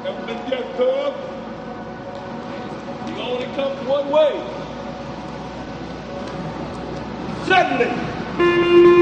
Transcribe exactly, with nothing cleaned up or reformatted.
Haven't been yet, cub. You only come one way. Suddenly,